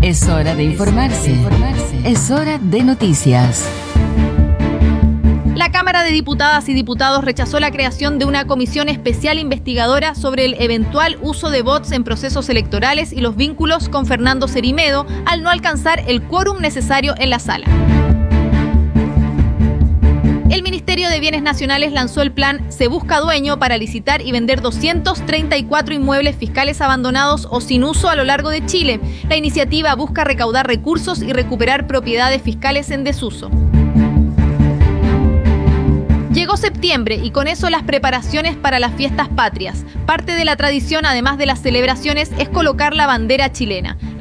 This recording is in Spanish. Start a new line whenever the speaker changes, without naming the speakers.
Es hora de informarse. Es hora de noticias.
La Cámara de Diputadas y Diputados rechazó la creación de una comisión especial investigadora sobre el eventual uso de bots en procesos electorales y los vínculos con Fernando Cerimedo al no alcanzar el quórum necesario en la sala. El Ministerio de Bienes Nacionales lanzó el plan Se Busca Dueño para licitar y vender 234 inmuebles fiscales abandonados o sin uso a lo largo de Chile. La iniciativa busca recaudar recursos y recuperar propiedades fiscales en desuso. Llegó septiembre y con eso las preparaciones para las fiestas patrias. Parte de la tradición, además de las celebraciones, es colocar la bandera chilena.